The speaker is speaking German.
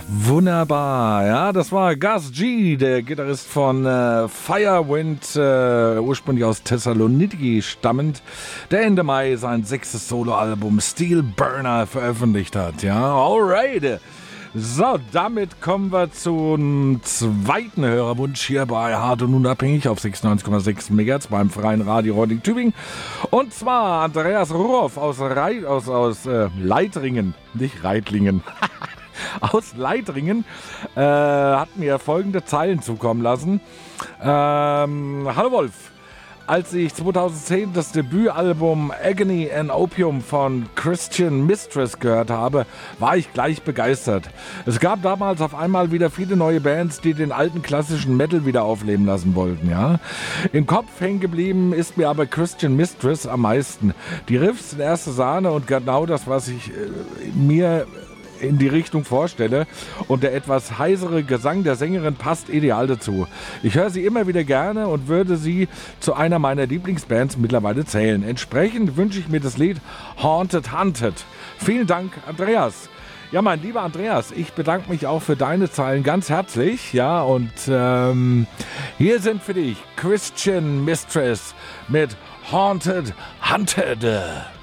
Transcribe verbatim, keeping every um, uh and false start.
Wunderbar, ja, das war Gus G, der Gitarrist von äh, Firewind, äh, ursprünglich aus Thessaloniki stammend, der Ende Mai sein sechstes Soloalbum Steel Burner veröffentlicht hat, ja, alright. So, damit kommen wir zum zweiten Hörerwunsch hier bei Hart und Unabhängig auf sechsundneunzig Komma sechs Megahertz beim Freien Radio Reuting Tübingen. Und zwar Andreas Ruoff aus, Reit, aus, aus äh, Leitringen, nicht Reitlingen, aus Leitringen, äh, hat mir folgende Zeilen zukommen lassen. Ähm, Hallo Wolf. Als ich zweitausendzehn das Debütalbum Agony and Opium von Christian Mistress gehört habe, war ich gleich begeistert. Es gab damals auf einmal wieder viele neue Bands, die den alten klassischen Metal wieder aufleben lassen wollten. Ja? Im Kopf hängen geblieben ist mir aber Christian Mistress am meisten. Die Riffs sind erste Sahne und genau das, was ich äh, mir in die Richtung vorstelle, und der etwas heisere Gesang der Sängerin passt ideal dazu. Ich höre sie immer wieder gerne und würde sie zu einer meiner Lieblingsbands mittlerweile zählen. Entsprechend wünsche ich mir das Lied Haunted Hunted. Vielen Dank, Andreas. Ja, mein lieber Andreas, ich bedanke mich auch für deine Zeilen ganz herzlich. Ja, und ähm, hier sind für dich Christian Mistress mit Haunted Hunted.